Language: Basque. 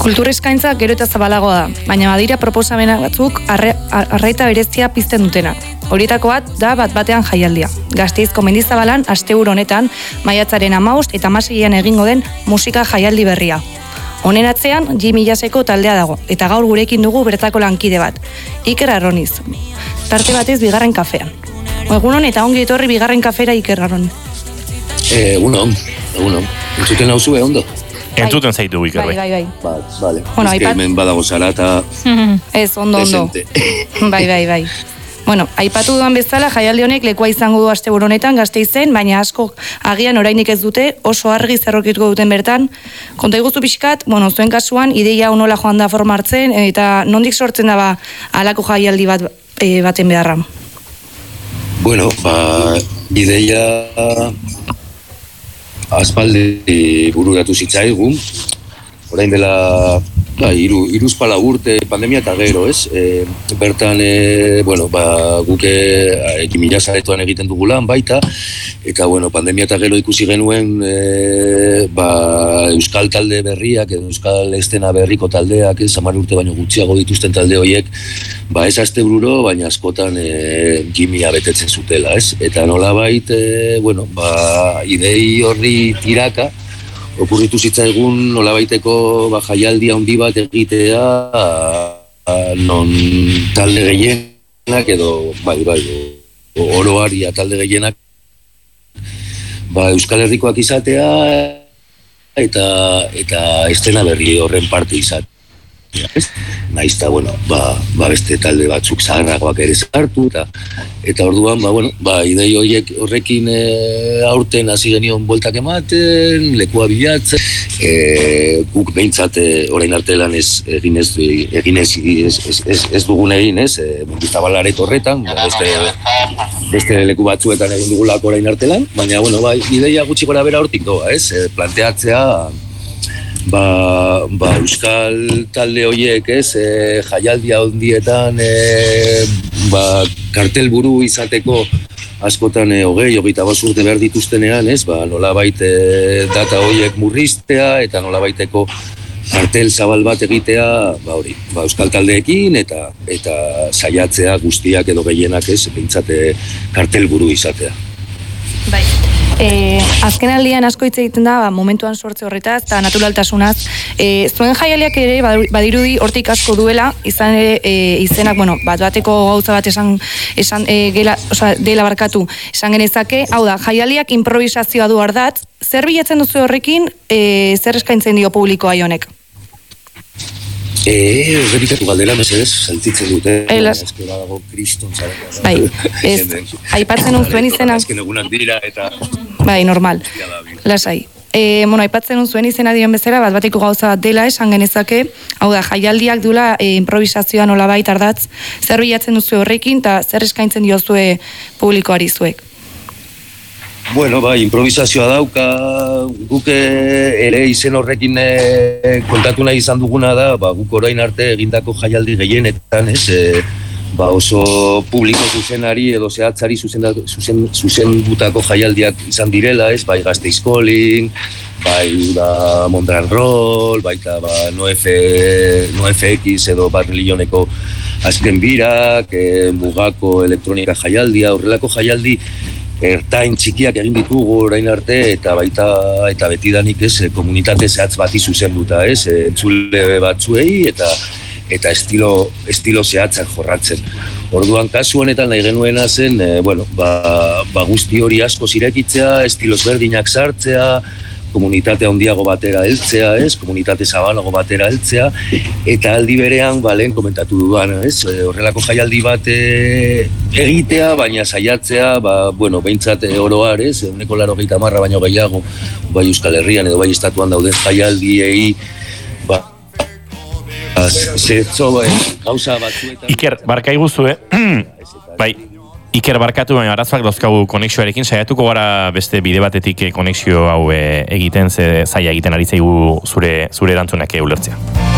Kultur eskaintza gero eta zabalagoa da, baina badira proposamena batzuk arraita berezia pizten dutenak. Horietako bat da bat-batean jaialdia. Gasteizko Mendizabalan asteburu honetan maiatzaren 15 eta 16ean egingo den musika jaialdi berria. Honen atzean Jimmy Jazzeko taldea dago, eta gaur gurekin dugu bertako lankide bat, Iker Arroniz. Tarte batez bigarren kafean. Egunon eta ongi etorri bigarren kafera Iker Arroniz. Egunon. Entzuten nauzu ondo? Entzuten zaitu Ikerri. Bai. Vale. Bueno, hemen badago zara eta... Ez, ondo. Bai. Bueno, aipatu duan bezala, jaialdi honek lekua izango du asteburu honetan Gasteizen, baina asko agian orainik ez dute, oso argi zerrokituko duten bertan. Konta iguzu pixkat, zuen kasuan, ideia nola joan da forma hartzen, eta nondik sortzen da halako jaialdi baten beharra? Bueno, ideia aspaldi bururatu zitzaigun, orain dela iruzpala urte pandemia eta gero, ez? Bertan, guk ekimila zaretoan egiten dugu lan baita, eta pandemia eta gero ikusi genuen euskal talde berriak, edo euskal estena berriko taldeak, 10 urte baino gutxiago dituzten talde horiek, ez astebururo, baina askotan gimia betetzen zutela, ez? Eta nolabait, idei horri tiraka, okurritu zitzaigun nolabaiteko jaialdi handi bat egitea non talde gehienak edo oroaria talde gehienak Euskal Herrikoak izatea eta estena berri horren parte izatea. Naiz eta, beste talde batzuk zaharragoak ere sartu, eta orduan, idei horrekin aurten hasi genion bueltak ematen, lekua bilatzen, guk behintzat orain arte lan ez dugun egin, Mendizabalaret horretan, beste leku batzuetan egin dugulako orain arte lan, baina, ideia gutxi gora bera hortik doa, planteatzea, euskal talde horiek, jaialdia hondietan kartel buru izateko askotan 20-25 urte behar dituztenean, nolabait data horiek murriztea eta nolabaiteko kartel zabal bat egitea, euskal taldeekin eta saiatzea guztiak edo gehienak, behintzate kartel buru izatea. Bai. Azken aldian asko hitz egiten da, momentuan sortze horretaz eta naturaltasunaz. Zuen jaialiak ere badirudi hortik asko duela, izan ere izenak, bateko gauza bat dela barkatu esan genezake. Hau da, jaialiak improvisazioa du ardatz. Zer bilatzen duzu horrekin, zer eskaintzen dio publikoa honek? Errepikatu galdera, mesedez, saltitzen dute. Eskera dago kriston zara. Bai, aipatzen zuen izena. Azken egunak dira eta... Bai, normal. Lasai. Aipatzen zuen izena dion bezala, bateko gauza bat dela esan genezake. Hau da, jaialdiak duela improvisazioa nolabait ardatz. Zer bilatzen duzu horrekin eta zer eskaintzen diozue publikoari zuek? Improvisazioa dauka, guk ere izen horrekin kontatu nahi izan duguna da, guk orain arte egindako jaialdi gehienetan, oso publiko zuzenari edo zehatzari zuzendutako jaialdiak izan direla, bai Gasteizkoling, bai Mondran Roll, baita NoFX edo Barrilioneko azken birak, Mugako elektronika jaialdia, horrelako jaialdi ertain txikiak egin ditugu orain arte eta betidanik komunitate zehatz bati zuzenduta, entzule batzuei eta estilo zehatzak jorratzen. Orduan kasu honetan nahi genuena zen, guzti hori asko zirekitzea, estilos berdinak sartzea, komunitate handiago batera heltzea, komunitate zabalago batera heltzea, eta aldi berean, lehen komentatu dudan, horrelako jaialdi bat egitea, baina saiatzea, behintzat oroar, 180 baino gehiago, bai Euskal Herrian edo bai estatuan dauden jaialdiei, gauza batzuetan... Iker, barka iguzu, bai, Iker barkatu, baina arazoak dauzkagu konexioarekin, saiatuko gara beste bide batetik konexio hau egiten, zaila egiten ari zaigu zure erantzunak ulertzea.